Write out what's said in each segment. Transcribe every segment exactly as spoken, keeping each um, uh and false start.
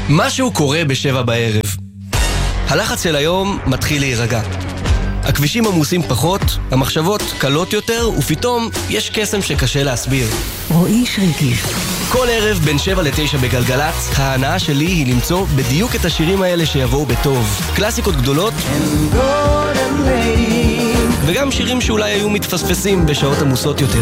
משהו קורה בשבע בערב. הלחץ של היום מתחיל להירגע. הכבישים עמוסים פחות, המחשבות קלות יותר, ופתאום יש קסם שקשה להסביר. רועי שריקי. כל ערב בין שבע לתשע בגלגלץ, ההנאה שלי היא למצוא בדיוק את השירים האלה שיבואו בטוב. קלאסיקות גדולות, וגם שירים שאולי היו מתפספסים בשעות עמוסות יותר.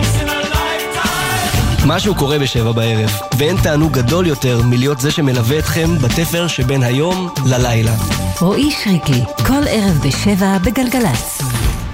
משהו קורה בשבע בערב, ואין תענוג גדול יותר מלהיות זה שמלווה אתכם בתפר שבין היום ללילה. רועי שריקי, כל ערב בשבע בגלגלץ.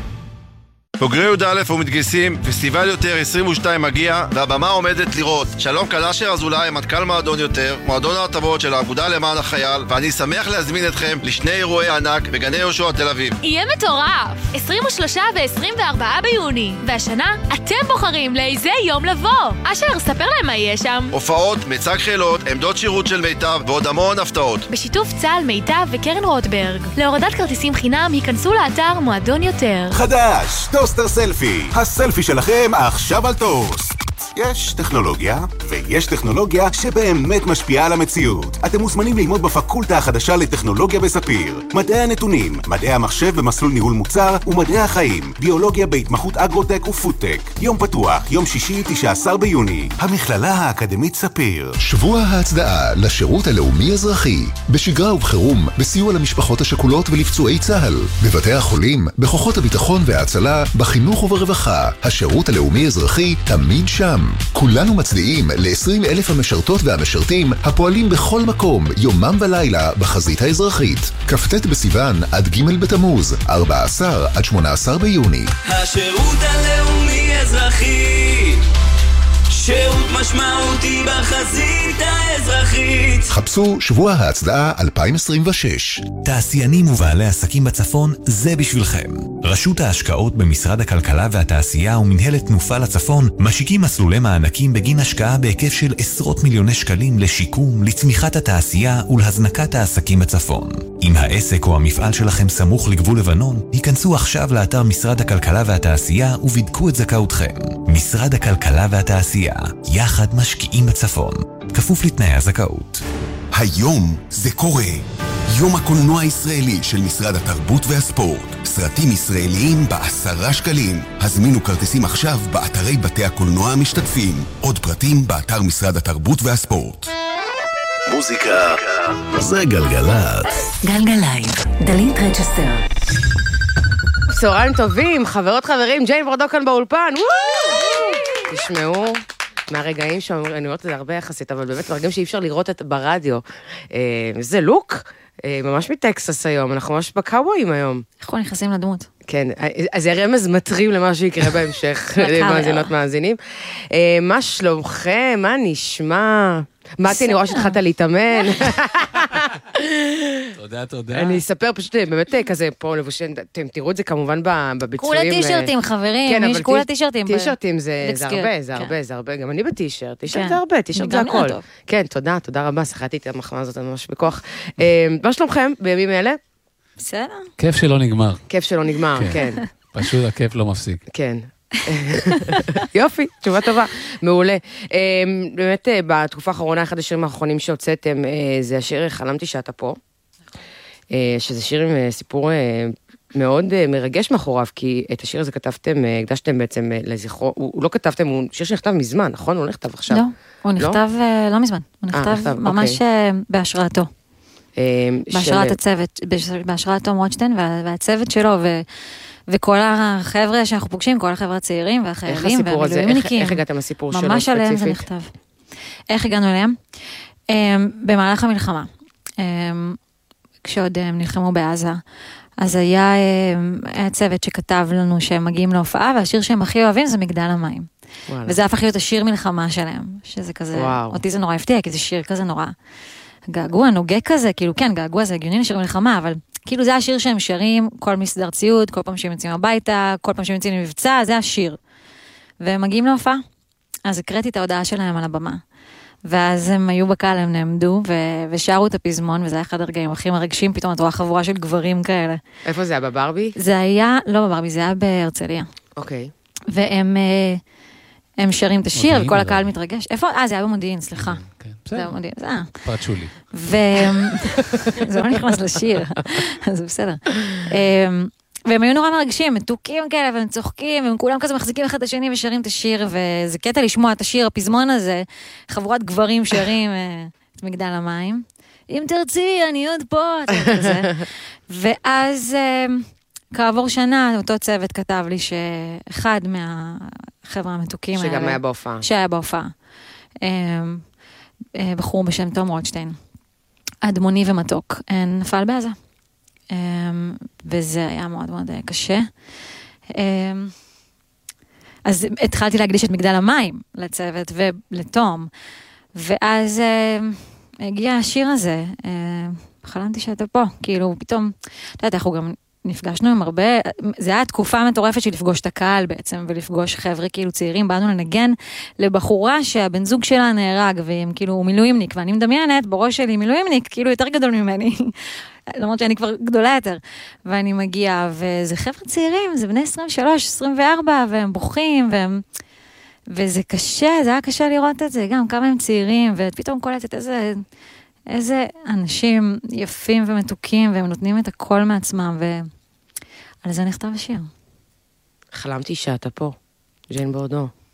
בוגרי יהודה א' ומתגייסים, פסטיבל יותר עשרים ושתיים מגיע, והבמה עומדת לראות. שלום קלאשר אזולאי, מנכ"ל מועדון יותר, מועדון ההטבות של האגודה למען החייל, ואני שמח להזמין אתכם לשני אירועי ענק בגני יהושע תל אביב. יהיה מטורף! עשרים ושלושה ו-עשרים וארבעה ביוני, והשנה אתם בוחרים לאיזה יום לבוא. אשר, ספר להם מה יהיה שם. הופעות, מצג חילות, עמדות שירות של מיטב ועוד המון הפתעות. בשיתוף צה"ל, מיטב וקרן רוטברג. להורדת כרטיסים חינם, היכנסו לאתר מועדון יותר. חדש, טוסטר סלפי. הסלפי שלכם עכשיו על טוסט. יש טכנולוגיה, ויש טכנולוגיה שבאמת משפיעה על המציאות. אתם מוזמנים ללמוד בפקולטה החדשה לטכנולוגיה בספיר. מדעי הנתונים, מדעי המחשב במסלול ניהול מוצר, ומדעי החיים, ביולוגיה בהתמחות אגרוטק ופודטק. יום פתוח, יום שישי, תשעה עשר ביוני. המכללה האקדמית ספיר. שבוע ההצדעה לשירות הלאומי אזרחי. בשגרה ובחירום, בסיוע למשפחות השכולות ולפצועי צה"ל. בבתי החולים, בכוחות הביטחון וההצלה, בחינוך וברווחה. השירות הלאומי אזרחי תמיד שם. כולנו מצדיעים ל-עשרים אלף המשרתות והמשרתים הפועלים בכל מקום, יומם ולילה, בחזית האזרחית. כ"ט בסיוון עד ג' בתמוז, ארבעה עשר עד שמונה עשר ביוני. השירות הלאומי אזרחי, שירות משמעותי בחזית האזרחית. חפשו שבוע ההצדעה אלפיים עשרים ושש. תעשיינים ובעלי עסקים בצפון, זה בשבילכם. רשות ההשקעות במשרד הכלכלה והתעשייה ומנהלת תנופה לצפון משיקים מסלולי מענקים בגין השקעה בהיקף של עשרות מיליוני שקלים לשיקום, לצמיחת התעשייה ולהזנקת העסקים בצפון. אם העסק או המפעל שלכם סמוך לגבול לבנון, היכנסו עכשיו לאתר משרד הכלכלה והתעשייה ובדקו את זכאותכם. משרד הכלכלה והתעשייה, יחד משקיעים בצפון. כפוף לתנאי הזכאות. היום זה קורה. יום הקולנוע הישראלי של משרד התרבות והספורט. סרטים ישראליים בעשרה שקלים. הזמינו כרטיסים עכשיו באתרי בתי הקולנוע המשתתפים. עוד פרטים באתר משרד התרבות והספורט. מוזיקה זה גלגלת. גלגלייב, דלית רצ'סטר. צהריים טובים, חברות חברים, ג'יין ברדו כאן באולפן. תשמעו מהרגעים שאני אומרת את זה הרבה יחסית, אבל באמת מרגעים שאי אפשר לראות את ברדיו. זה לוק, ממש מטקסס היום, אנחנו ממש בקאוויים היום. אנחנו נכנסים לדמות. כן, אז זה רמז מטרים למה שיקרה בהמשך, למאזינות מאזינים. מה שלומכם? מה נשמע? מתי, אני רואה שהתחלת להתאמן. תודה, תודה. אני אספר פשוט, באמת כזה פה לבושן, אתם תראו את זה כמובן בביצועים. כולה טישרטים, חברים, יש כולה טישרטים. טישרטים זה הרבה, זה הרבה, זה הרבה, גם אני בטישרט, טישרט זה הרבה, טישרט זה הכל. כן, תודה, תודה רבה, שחייתי את המחמאה הזאת ממש בכוח. מה שלומכם בימים אלה? בסדר. כיף שלא נגמר. כיף שלא נגמר, כן. פשוט הכיף לא מפסיק. כן. יופי, תשובה טובה, מעולה. באמת בתקופה האחרונה, אחד השירים האחרונים שהוצאתם, זה השיר חלמתי שאתה פה, שזה שיר עם סיפור מאוד מרגש מאחוריו, כי את השיר הזה כתבתם, הקדשתם בעצם לזכרו, הוא לא כתבתם, הוא שיר שנכתב מזמן, נכון? הוא לא נכתב עכשיו. לא, הוא נכתב לא מזמן, הוא נכתב ממש בהשראתו. בהשראת הצוות, בהשראת תום רוטשטיין והצוות שלו, ו... וכל החבר'ה שאנחנו פוגשים, כל החבר'ה הצעירים והחיילים והמילואימניקים. איך הגעתם לסיפור שלו ספציפית? ממש עליהם זה נכתב. איך הגענו אליהם? במהלך המלחמה. כשעוד הם נלחמו בעזה, אז היה צוות שכתב לנו שהם מגיעים להופעה, והשיר שהם הכי אוהבים זה מגדל המים. וזה הפך להיות השיר מלחמה שלהם, שזה כזה, אותי זה נורא הפתיע, כי זה שיר כזה נורא געגוע, נוגע כזה, כאילו כן, געגוע זה הגיוני לשיר מלחמה, אבל כאילו זה השיר שהם שרים, כל מסדר ציוד, כל פעם שהם יוצאים הביתה, כל פעם שהם יוצאים למבצע, זה השיר. והם מגיעים להופעה, אז הקראתי את ההודעה שלהם על הבמה. ואז הם היו בקהל, הם נעמדו, ו- ושרו את הפזמון, וזה היה אחד הרגעים הכי מרגשים, פתאום את רואה חבורה של גברים כאלה. איפה זה היה, בברבי? זה היה, לא בברבי, זה היה בהרצליה. אוקיי. והם הם שרים את השיר, וכל הקהל מתרגש. איפה? אה, זה היה במודיעין, סליחה. זה היה במודיעין, זה היה. פרט שולי. זה לא נכנס לשיר, אז בסדר. והם היו נורא מרגשים, מתוקים כאלה, והם צוחקים, והם כולם כזה מחזיקים אחד את השני ושרים את השיר, וזה קטע לשמוע את השיר, הפזמון הזה, חבורת גברים שרים את מגדל המים. אם תרצי, אני עוד פה, כזה. ואז כעבור שנה, אותו צוות כתב לי שאחד מהחבר'ה המתוקים האלה, שגם היה בהופעה. שהיה בהופעה. בחור בשם תום רוטשטיין, אדמוני ומתוק, נפל בעזה. וזה היה מאוד מאוד קשה. אז התחלתי להקדיש את מגדל המים לצוות ולתום, ואז הגיע השיר הזה, חלמתי שאתה פה, כאילו פתאום, אתה יודעת, אנחנו גם נפגשנו עם הרבה, זה היה תקופה מטורפת של לפגוש את הקהל בעצם, ולפגוש חבר'ה כאילו צעירים, באנו לנגן לבחורה שהבן זוג שלה נהרג, והם כאילו מילואימניק, ואני מדמיינת בראש שלי מילואימניק, כאילו יותר גדול ממני, למרות שאני כבר גדולה יותר, ואני מגיעה, וזה חבר'ה צעירים, זה בני עשרים ושלוש, עשרים וארבע, והם בוכים, והם, וזה קשה, זה היה קשה לראות את זה, גם כמה הם צעירים, ופתאום קולטת איזה, איזה אנשים יפים ומתוקים, והם נותנים את הכל מעצמם, ועל זה נכתב השיר. חלמתי שאתה פה, ז'יין בורדו.